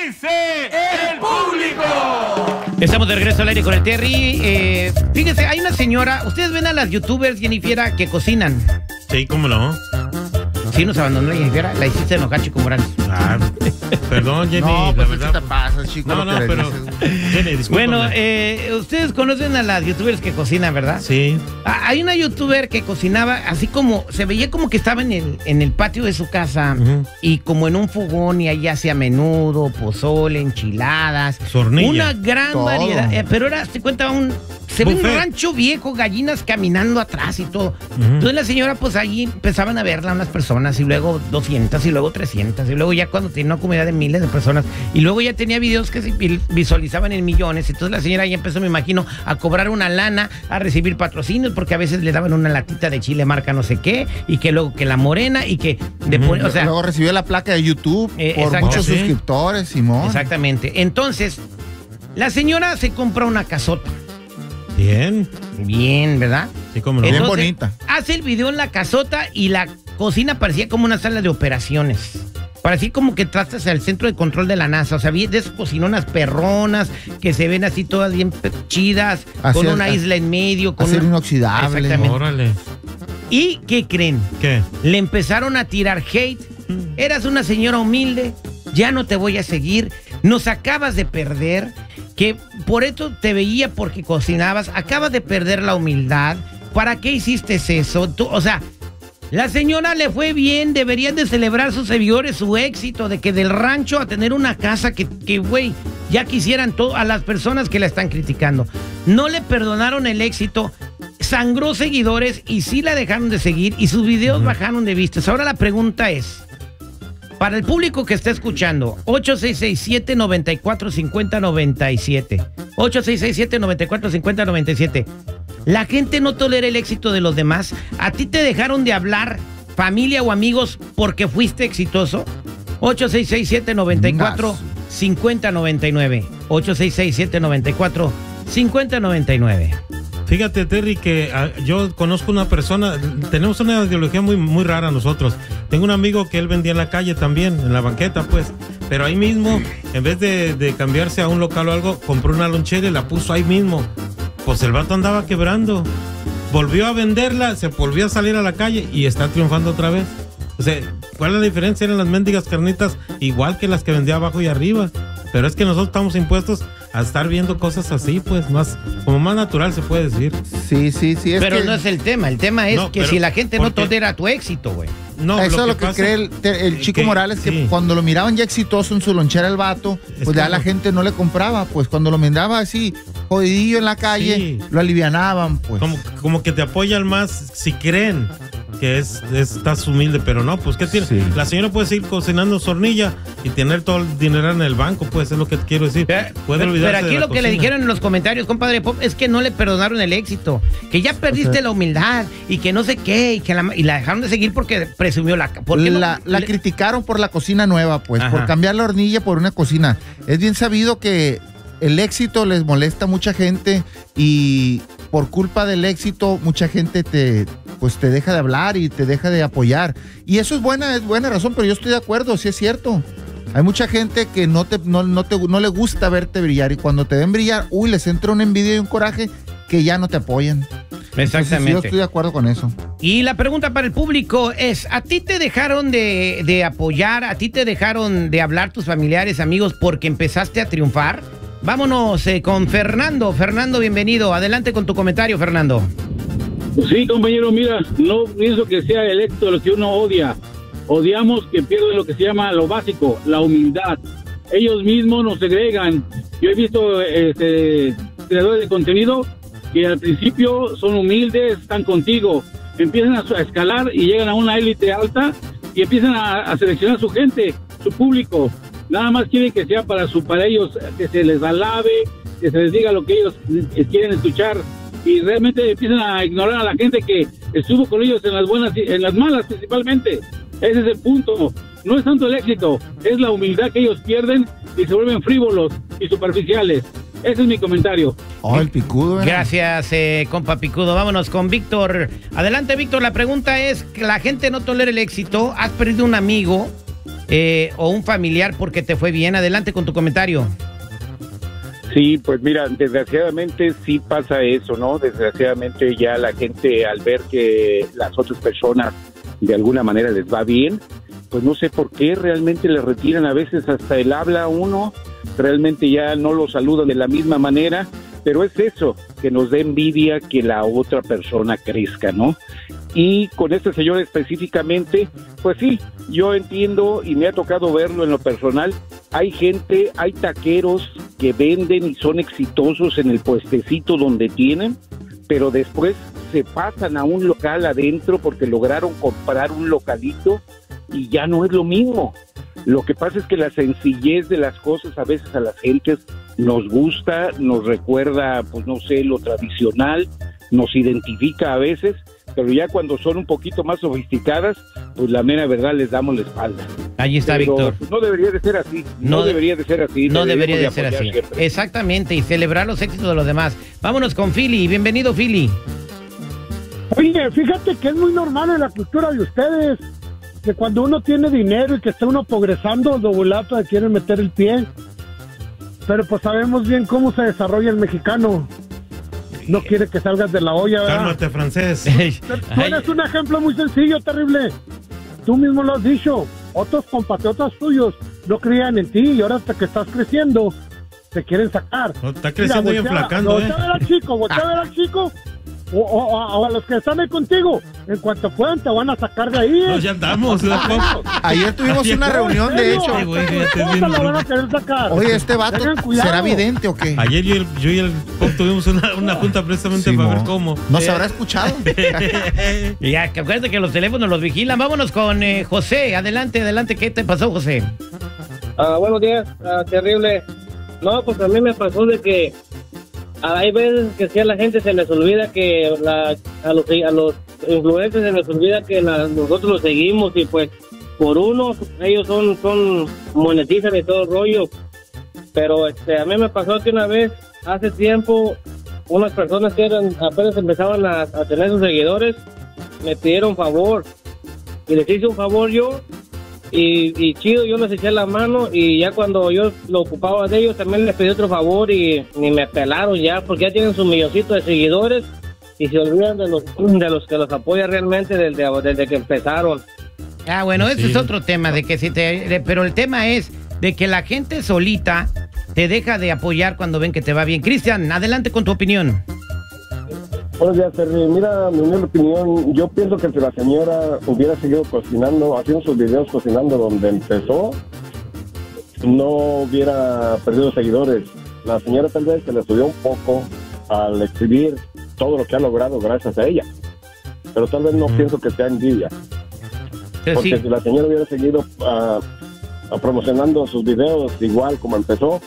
dice el público? Estamos de regreso al aire con el Terry. Fíjense, hay una señora, ustedes ven a las youtubers, Jennifer, que cocinan. Sí, ¿cómo no? Sí, nos abandonó la Jennifer, la hiciste enojar, Chico Morales. Ah, perdón, Jenny, no, la pues verdad. ¿qué te pasa, chico? No, pero Jenny, discúlpame. Bueno, ustedes conocen a las youtubers que cocinan, ¿verdad? Sí. Hay una youtuber que cocinaba así como, se veía como que estaba en el patio de su casa y como en un fogón y ahí hacía menudo, pozole, enchiladas. Sornilla. Una gran Todo. variedad. Pero era, se cuenta, se ve un Buffet. rancho viejo, gallinas caminando atrás y todo. Entonces la señora, pues ahí empezaban a verla unas personas y luego 200 y luego 300 y luego ya cuando tenía una comunidad de miles de personas y luego ya tenía videos que se visualizaban en millones. Entonces la señora ya empezó, me imagino, a cobrar una lana, a recibir patrocinios porque a veces le daban una latita de chile marca no sé qué y que luego que la morena y que o sea, luego recibió la placa de YouTube por exacto. muchos ¿Sí? suscriptores, Simón. exactamente. Entonces la señora se compra una casota. Bien, ¿verdad? Sí, cómo no. Bien Entonces, bonita. hace el video en la casota y la cocina parecía como una sala de operaciones. Parecía como que tratas al centro de control de la NASA. O sea, de esas cocinonas perronas que se ven así todas bien chidas, Así con es, una isla en medio. Con Acero una... inoxidable. Exactamente. Órale. ¿Y qué creen? ¿Qué? Le empezaron a tirar hate. Eras una señora humilde, ya no te voy a seguir, nos acabas de perder, que por esto te veía porque cocinabas, acabas de perder la humildad, ¿para qué hiciste eso? O sea, la señora le fue bien, deberían de celebrar sus seguidores su éxito, de que del rancho a tener una casa que güey, ya quisieran todo a las personas que la están criticando. No le perdonaron el éxito, sangró seguidores y sí la dejaron de seguir y sus videos bajaron de vistas. Ahora la pregunta es, para el público que está escuchando, 8667-945097. 8667-945097. La gente no tolera el éxito de los demás. ¿A ti te dejaron de hablar, familia o amigos, porque fuiste exitoso? 8667-945099. 8667-945099. Fíjate, Terry, que yo conozco una persona, tenemos una ideología muy, muy rara nosotros. Tengo un amigo que él vendía en la calle también, en la banqueta, pues. Pero ahí mismo, en vez de cambiarse a un local o algo, compró una lonchera y la puso ahí mismo. Pues el vato andaba quebrando. Volvió a venderla, se volvió a salir a la calle y está triunfando otra vez. O sea, ¿cuál es la diferencia? Eran las mendigas carnitas igual que las que vendía abajo y arriba. Pero es que nosotros estamos impuestos a estar viendo cosas así, pues, como más natural se puede decir. Sí. Pero que no es el tema es No, que pero si la gente no ¿por qué? tolera tu éxito, güey. No, eso es lo que pasa- cree el Chico que- Morales, que sí. cuando lo miraban ya exitoso en su lonchera el vato, pues ya como- la gente no le compraba. Pues cuando lo miraba así, jodidillo en la calle, Sí. lo alivianaban, pues. Como que te apoyan más si creen que estás humilde, pero no, pues ¿qué tiene? Sí. La señora puede seguir cocinando sornilla y tener todo el dinero en el banco, pues es lo que quiero decir. Puede olvidarse Pero aquí de la lo que le cocina. dijeron en los comentarios, compadre Pop, es que no le perdonaron el éxito, que ya perdiste sea, la humildad y que no sé qué, y la dejaron de seguir porque presumió ¿por qué no? La criticaron por la cocina nueva, pues, Ajá. por cambiar la hornilla por una cocina. Es bien sabido que el éxito les molesta a mucha gente y por culpa del éxito mucha gente te deja de hablar y te deja de apoyar. Y eso es buena razón, pero yo estoy de acuerdo, sí es cierto. Hay mucha gente que no le gusta verte brillar y cuando te ven brillar, les entra una envidia y un coraje que ya no te apoyan. Entonces, yo estoy de acuerdo con eso. Y la pregunta para el público es, ¿a ti te dejaron de apoyar, a ti te dejaron de hablar tus familiares, amigos, porque empezaste a triunfar? Vámonos con Fernando. Fernando, bienvenido. Adelante con tu comentario, Fernando. Sí, compañero, mira, no pienso que sea el éxito de lo que uno odia. Odiamos que pierden lo que se llama lo básico, la humildad. Ellos mismos nos segregan. Yo he visto creadores de contenido que al principio son humildes, están contigo, empiezan a escalar y llegan a una élite alta y empiezan a seleccionar su gente, su público. Nada más quieren que sea para ellos, que se les alabe, que se les diga lo que ellos quieren escuchar. Y realmente empiezan a ignorar a la gente que estuvo con ellos en las buenas y en las malas principalmente. Ese es el punto. No es tanto el éxito, es la humildad que ellos pierden y se vuelven frívolos y superficiales. Ese es mi comentario. El picudo. Gracias, compa Picudo. Vámonos con Víctor. Adelante, Víctor. La pregunta es, que la gente no tolera el éxito. Has perdido un amigo o un familiar porque te fue bien. Adelante con tu comentario. Sí, pues mira, desgraciadamente sí pasa eso, ¿no? Desgraciadamente ya la gente al ver que las otras personas de alguna manera les va bien, pues no sé por qué realmente le retiran a veces hasta el habla a uno, realmente ya no lo saludan de la misma manera, pero es eso, que nos da envidia que la otra persona crezca, ¿no? Y con este señor específicamente, pues sí, yo entiendo y me ha tocado verlo en lo personal. Hay gente, hay taqueros que venden y son exitosos en el puestecito donde tienen, pero después se pasan a un local adentro porque lograron comprar un localito y ya no es lo mismo. Lo que pasa es que la sencillez de las cosas a veces a las gentes nos gusta, nos recuerda, pues no sé, lo tradicional, nos identifica a veces, pero ya cuando son un poquito más sofisticadas, pues la mera verdad les damos la espalda. Ahí está, pero, Víctor. pues, no debería de ser así, no debería de ser así. No debería de ser así. Siempre. Exactamente, y celebrar los éxitos de los demás. Vámonos con Philly. Bienvenido, Philly. Oye, fíjate que es muy normal en la cultura de ustedes que cuando uno tiene dinero y que está uno progresando, dobulata quieren meter el pie. Pero pues sabemos bien cómo se desarrolla el mexicano. No quiere que salgas de la olla, ¿verdad? Cálmate, francés. Tú eres un ejemplo muy sencillo, terrible. Tú mismo lo has dicho. Otros compatriotas tuyos no creían en ti y ahora hasta que estás creciendo, te quieren sacar. No, está creciendo y enflacando, voltea a ver al chico, voltea a ver al chico. O a los que están ahí contigo, en cuanto puedan te van a sacar de ahí. No, ya andamos. Ayer tuvimos una reunión, de hecho. Sí, güey, fíjate, ¿Cómo bien te lo van a querer sacar? Oye, este vato, Tengan cuidado. ¿será vidente o qué? Ayer yo y el Pop tuvimos una junta precisamente para ver cómo. ¿No se habrá escuchado? Ya, que acuérdate que los teléfonos los vigilan. Vámonos con José. Adelante, adelante. ¿Qué te pasó, José? Buenos días, terrible. No, pues a mí me pasó de que hay veces que sí a la gente se les olvida que a los influencers se les olvida que nosotros los seguimos y pues por uno ellos son monetizan y todo el rollo. Pero a mí me pasó que una vez hace tiempo unas personas que apenas empezaban a tener sus seguidores me pidieron favor y les hice un favor yo. Y chido, yo les eché la mano y ya cuando yo lo ocupaba de ellos también les pedí otro favor y ni me pelaron ya porque ya tienen su milloncito de seguidores y se olvidan de los que los apoyan realmente desde que empezaron. Ah, bueno, ese es otro tema, de que pero el tema es de que la gente solita te deja de apoyar cuando ven que te va bien. Cristian, adelante con tu opinión. Buenos días, Terry. Mira, mi humilde opinión, yo pienso que si la señora hubiera seguido cocinando, haciendo sus videos cocinando donde empezó, no hubiera perdido seguidores. La señora tal vez se le subió un poco al exhibir todo lo que ha logrado gracias a ella, pero tal vez no pienso que sea envidia. Porque si la señora hubiera seguido promocionando sus videos igual como empezó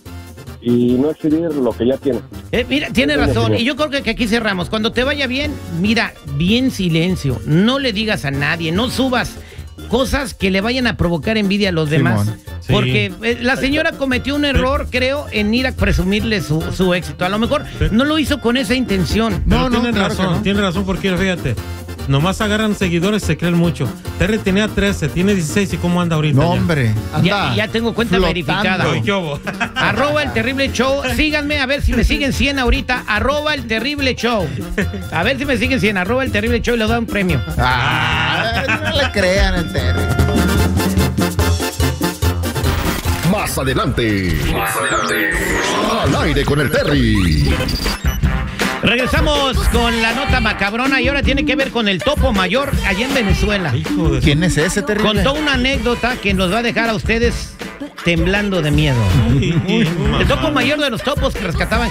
y no exhibir lo que ya tiene. Mira, tiene razón, y yo creo que aquí cerramos. Cuando te vaya bien, mira, bien silencio, no le digas a nadie, no subas cosas que le vayan a provocar envidia a los demás. Sí. Porque la señora cometió un error, creo, en ir a presumirle su éxito. A lo mejor no lo hizo con esa intención. No, tiene razón, porque fíjate, nomás agarran seguidores, se creen mucho. Terry tenía 13, tiene 16, ¿y cómo anda ahorita? No, hombre, anda ya tengo cuenta verificada. @ El Terrible Show. Síganme, a ver si me siguen 100 ahorita. @ El Terrible Show. A ver si me siguen 100. @ El Terrible Show y les doy un premio. No le crean el Terry. Más adelante. Al aire con el Terry. Regresamos con la nota macabrona y ahora tiene que ver con el topo mayor allá en Venezuela. ¿Quién es ese, Terry? Contó una anécdota que nos va a dejar a ustedes temblando de miedo. El topo mayor de los topos que rescataban